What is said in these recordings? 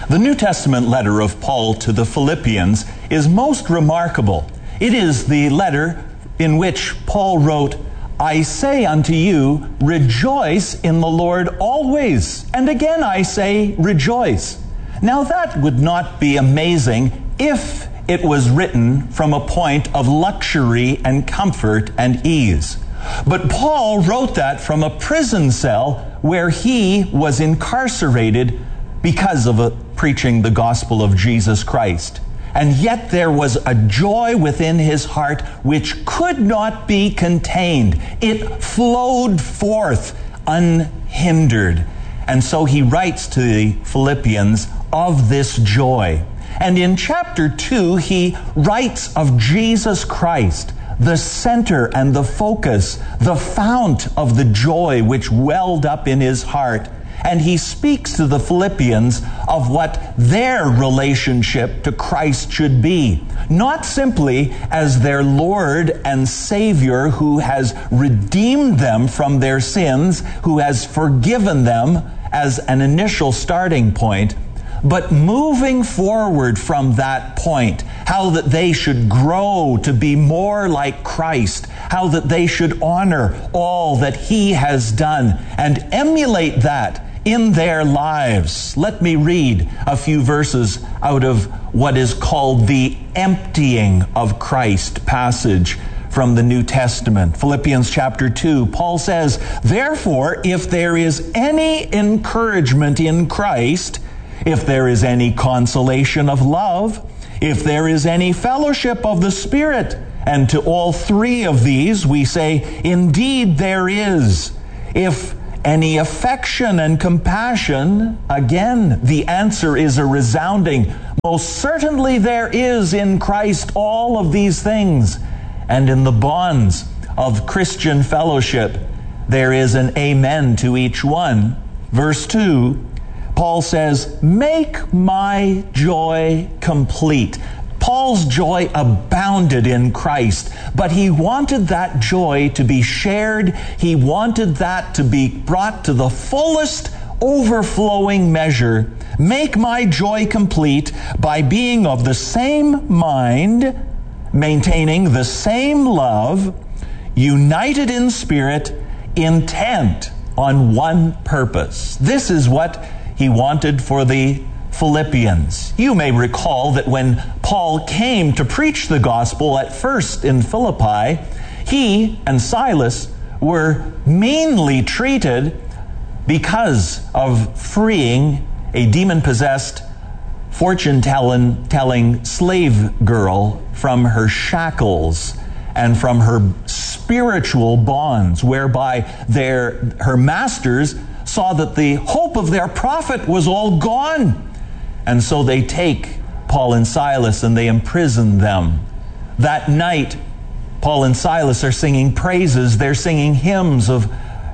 The New Testament letter of Paul to the Philippians is most remarkable. It is the letter in which Paul wrote, "I say unto you, rejoice in the Lord always. And again I say, rejoice." Now that would not be amazing if it was written from a point of luxury and comfort and ease. But Paul wrote that from a prison cell where he was incarcerated because of preaching the gospel of Jesus Christ. And yet there was a joy within his heart which could not be contained. It flowed forth unhindered. And so he writes to the Philippians of this joy. And in chapter 2, he writes of Jesus Christ, the center and the focus, the fount of the joy which welled up in his heart. And he speaks to the Philippians of what their relationship to Christ should be. Not simply as their Lord and Savior who has redeemed them from their sins, who has forgiven them as an initial starting point, but moving forward from that point, how that they should grow to be more like Christ, how that they should honor all that he has done and emulate that in their lives. Let me read a few verses out of what is called the emptying of Christ passage from the New Testament. Philippians chapter 2, Paul says, "Therefore, if there is any encouragement in Christ, if there is any consolation of love, if there is any fellowship of the Spirit," and to all three of these we say, "Indeed there is." If any affection and compassion, again, the answer is a resounding, most certainly there is in Christ all of these things. And in the bonds of Christian fellowship, there is an amen to each one. Verse 2, Paul says, "Make my joy complete." Paul's joy abounded in Christ, but he wanted that joy to be shared. He wanted that to be brought to the fullest overflowing measure. "Make my joy complete by being of the same mind, maintaining the same love, united in spirit, intent on one purpose." This is what he wanted for the Philippians. You may recall that when Paul came to preach the gospel at first in Philippi, he and Silas were meanly treated because of freeing a demon-possessed fortune-telling slave girl from her shackles and from her spiritual bonds, whereby her masters saw that the hope of their profit was all gone. And so they take Paul and Silas and they imprison them. That night, Paul and Silas are singing praises. They're singing hymns of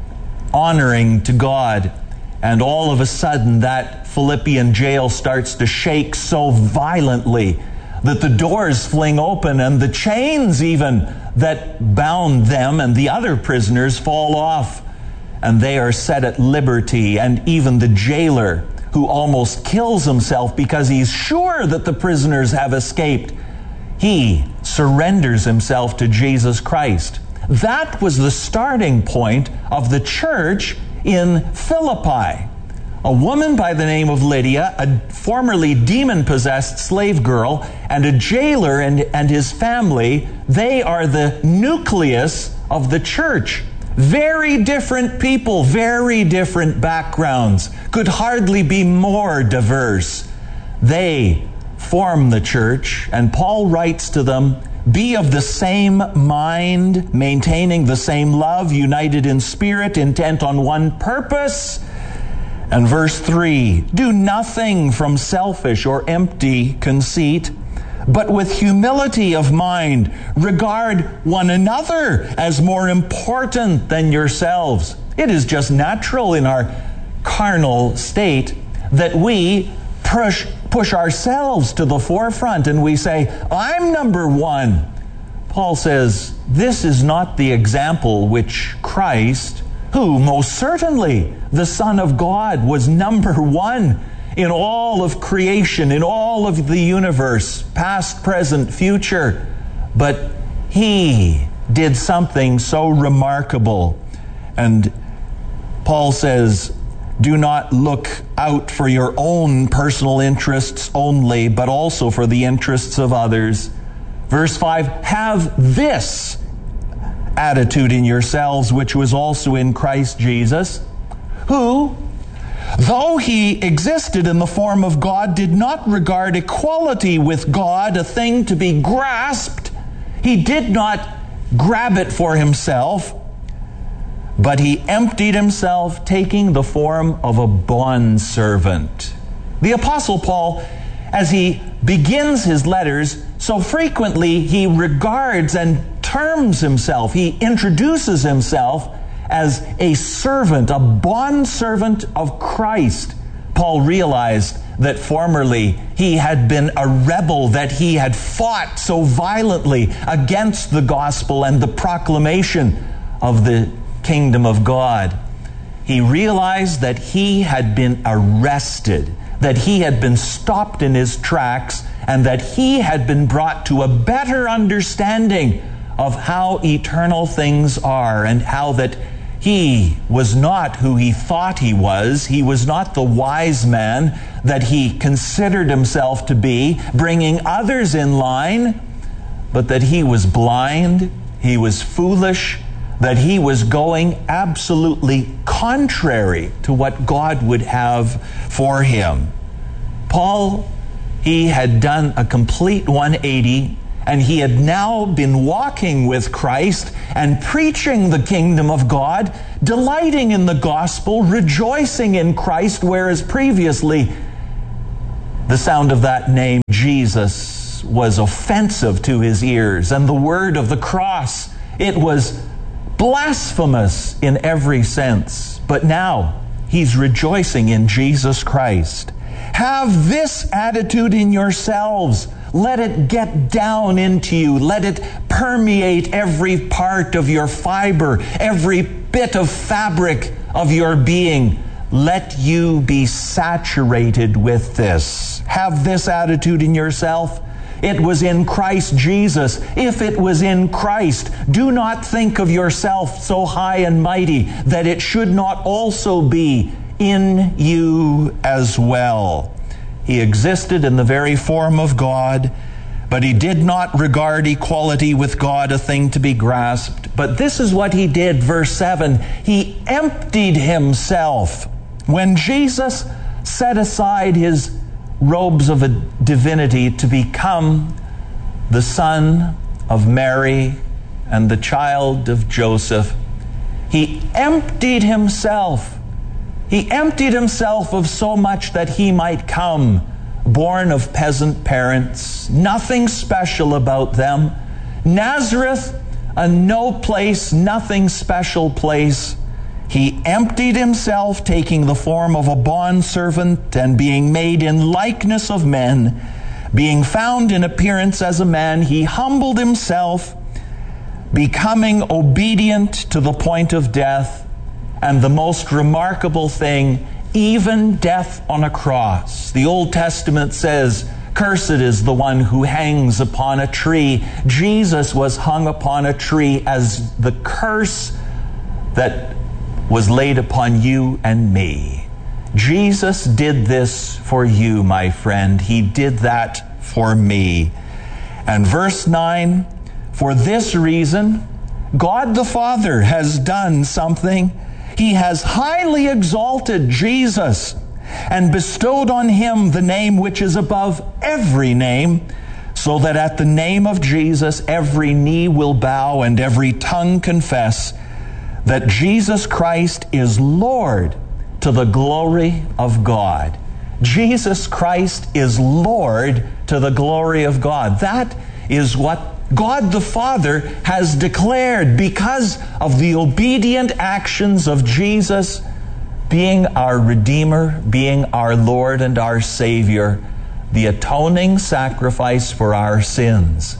honoring to God. And all of a sudden, that Philippian jail starts to shake so violently that the doors fling open and the chains even that bound them and the other prisoners fall off. And they are set at liberty. And even the jailer, who almost kills himself because he's sure that the prisoners have escaped, he surrenders himself to Jesus Christ. That was the starting point of the church in Philippi. A woman by the name of Lydia, a formerly demon-possessed slave girl, and a jailer and his family, they are the nucleus of the church. Very different people, very different backgrounds, could hardly be more diverse. They form the church, and Paul writes to them, "Be of the same mind, maintaining the same love, united in spirit, intent on one purpose." And verse 3, "Do nothing from selfish or empty conceit, but with humility of mind, regard one another as more important than yourselves." It is just natural in our carnal state that we push ourselves to the forefront and we say, "I'm number one." Paul says, this is not the example which Christ, who most certainly, the Son of God, was number one in all of creation, in all of the universe, past, present, future. But he did something so remarkable. And Paul says, do not look out for your own personal interests only, but also for the interests of others. Verse 5, have this attitude in yourselves, which was also in Christ Jesus, who, though he existed in the form of God, did not regard equality with God a thing to be grasped. He did not grab it for himself, but he emptied himself, taking the form of a bondservant. The Apostle Paul, as he begins his letters, so frequently he regards and terms himself, he introduces himself as a servant, a bondservant of Christ. Paul realized that formerly he had been a rebel, that he had fought so violently against the gospel and the proclamation of the kingdom of God. He realized that he had been arrested, that he had been stopped in his tracks, and that he had been brought to a better understanding of how eternal things are, and how that he was not who he thought he was. He was not the wise man that he considered himself to be, bringing others in line, but that he was blind, he was foolish, that he was going absolutely contrary to what God would have for him. Paul, he had done a complete 180, and he had now been walking with Christ and preaching the kingdom of God, delighting in the gospel, rejoicing in Christ, whereas previously the sound of that name, Jesus, was offensive to his ears, and the word of the cross, it was blasphemous in every sense. But now he's rejoicing in Jesus Christ. Have this attitude in yourselves. Let it get down into you. Let it permeate every part of your fiber, every bit of fabric of your being. Let you be saturated with this. Have this attitude in yourself. It was in Christ Jesus. If it was in Christ, do not think of yourself so high and mighty that it should not also be in you as well. He existed in the very form of God, but he did not regard equality with God a thing to be grasped. But this is what he did, verse 7. He emptied himself. When Jesus set aside his robes of a divinity to become the son of Mary and the child of Joseph, he emptied himself. He emptied himself of so much that he might come, born of peasant parents, nothing special about them. Nazareth, a no place, nothing special place. He emptied himself, taking the form of a bondservant, and being made in likeness of men, being found in appearance as a man, he humbled himself, becoming obedient to the point of death, and the most remarkable thing, even death on a cross. The Old Testament says, "Cursed is the one who hangs upon a tree." Jesus was hung upon a tree as the curse that was laid upon you and me. Jesus did this for you, my friend. He did that for me. And verse 9, for this reason, God the Father has done something. He has highly exalted Jesus and bestowed on him the name which is above every name, so that at the name of Jesus every knee will bow and every tongue confess that Jesus Christ is Lord, to the glory of God. Jesus Christ is Lord to the glory of God. That is what God the Father has declared because of the obedient actions of Jesus being our Redeemer, being our Lord and our Savior, the atoning sacrifice for our sins.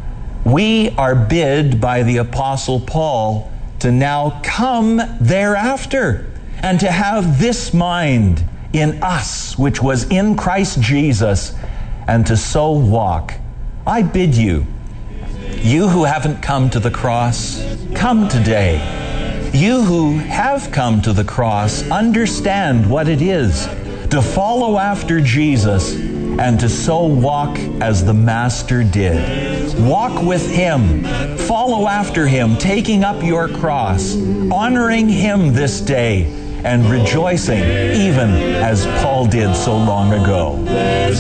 We are bid by the Apostle Paul to now come thereafter and to have this mind in us, which was in Christ Jesus, and to so walk. I bid you, you who haven't come to the cross, come today. You who have come to the cross, understand what it is to follow after Jesus and to so walk as the Master did. Walk with Him. Follow after Him, taking up your cross, honoring Him this day, and rejoicing even as Paul did so long ago.